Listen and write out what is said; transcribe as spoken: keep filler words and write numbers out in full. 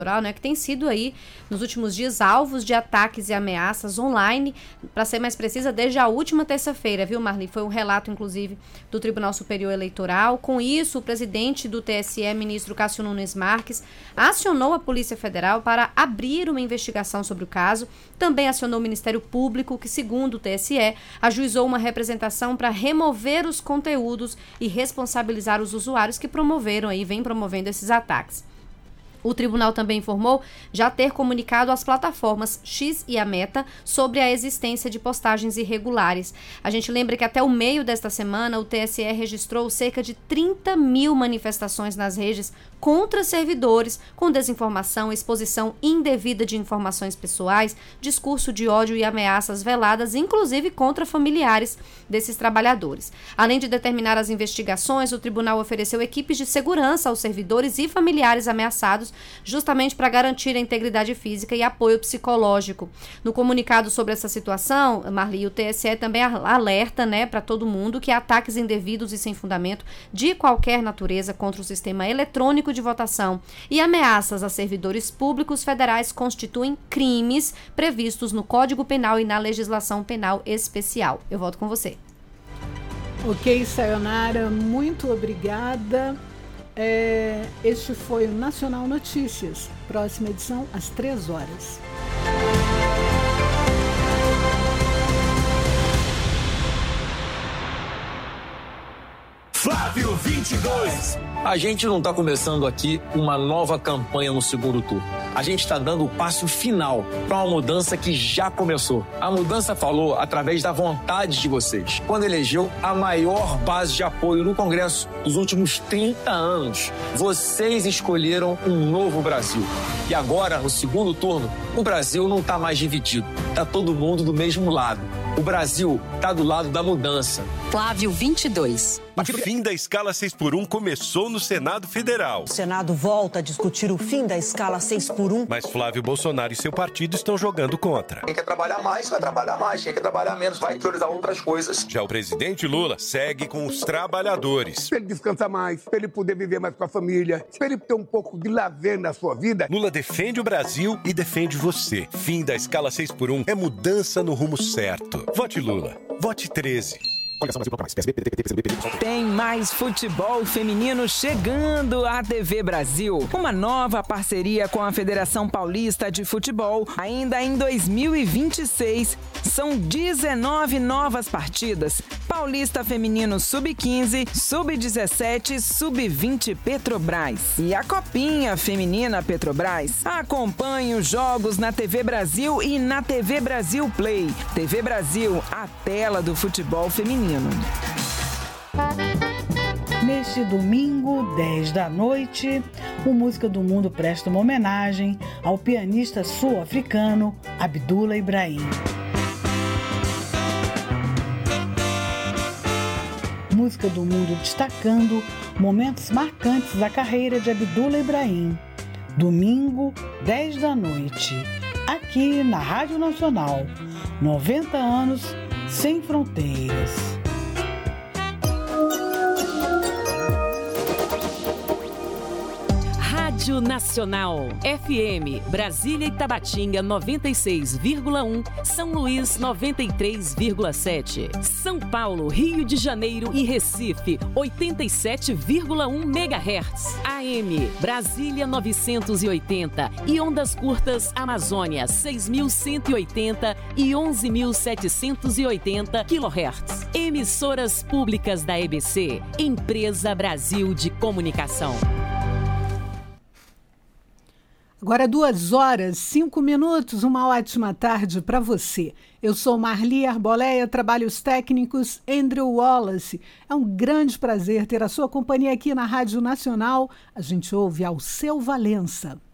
Né, que tem sido aí, nos últimos dias, alvos de ataques e ameaças online, para ser mais precisa, desde a última terça-feira, viu, Marli? Foi um relato, inclusive, do Tribunal Superior Eleitoral. Com isso, o presidente do T S E, ministro Cássio Nunes Marques, acionou a Polícia Federal para abrir uma investigação sobre o caso. Também acionou o Ministério Público, que, segundo o T S E, ajuizou uma representação para remover os conteúdos e responsabilizar os usuários que promoveram aí, vem promovendo esses ataques. O tribunal também informou já ter comunicado às plataformas X e a Meta sobre a existência de postagens irregulares. A gente lembra que até o meio desta semana o T S E registrou cerca de trinta mil manifestações nas redes contra servidores, com desinformação, exposição indevida de informações pessoais, discurso de ódio e ameaças veladas, inclusive contra familiares desses trabalhadores. Além de determinar as investigações, o tribunal ofereceu equipes de segurança aos servidores e familiares ameaçados, justamente para garantir a integridade física e apoio psicológico. No comunicado sobre essa situação, Marli, o T S E também alerta, né, para todo mundo que ataques indevidos e sem fundamento de qualquer natureza contra o sistema eletrônico de votação e ameaças a servidores públicos federais constituem crimes previstos no Código Penal e na legislação penal especial. Eu volto com você. Ok, Sayonara, muito obrigada. É, este foi o Nacional Notícias. Próxima edição às três horas. Flávio vinte e dois. A gente não está começando aqui uma nova campanha no segundo turno. A gente está dando o passo final para uma mudança que já começou. A mudança falou através da vontade de vocês, quando elegeu a maior base de apoio no Congresso dos últimos trinta anos. Vocês escolheram um novo Brasil. E agora, no segundo turno, o Brasil não está mais dividido. Está todo mundo do mesmo lado. O Brasil está do lado da mudança. Flávio vinte e dois. O fim da escala seis por um começou no Senado Federal. O Senado volta a discutir o fim da escala seis por um. Mas Flávio Bolsonaro e seu partido estão jogando contra. Quem quer trabalhar mais, vai trabalhar mais. Quem quer trabalhar menos, vai priorizar outras coisas. Já o presidente Lula segue com os trabalhadores. Para ele descansar mais, para ele poder viver mais com a família, para ele ter um pouco de lazer na sua vida. Lula defende o Brasil e defende você. Fim da escala seis por um é mudança no rumo certo. Vote Lula. Vote treze. Tem mais futebol feminino chegando à T V Brasil. Uma nova parceria com a Federação Paulista de Futebol. Ainda em dois mil e vinte e seis, são dezenove novas partidas. Paulista Feminino sub quinze, sub dezessete, sub vinte Petrobras. E a Copinha Feminina Petrobras. Acompanhe os jogos na T V Brasil e na T V Brasil Play. T V Brasil, a tela do futebol feminino. Neste domingo, dez da noite, o Música do Mundo presta uma homenagem ao pianista sul-africano Abdullah Ibrahim. Música do Mundo destacando momentos marcantes da carreira de Abdullah Ibrahim. Domingo, dez da noite, aqui na Rádio Nacional. noventa anos sem fronteiras. Rádio Nacional, F M, Brasília e Tabatinga noventa e seis vírgula um, São Luís noventa e três vírgula sete, São Paulo, Rio de Janeiro e Recife oitenta e sete vírgula um megahertz, A M, Brasília novecentos e oitenta e ondas curtas Amazônia seis mil cento e oitenta e onze mil setecentos e oitenta quilohertz. Emissoras públicas da E B C, Empresa Brasil de Comunicação. Agora duas horas, cinco minutos, uma ótima tarde para você. Eu sou Marli Arboleia, trabalhos técnicos Andrew Wallace. É um grande prazer ter a sua companhia aqui na Rádio Nacional. A gente ouve Alceu Valença.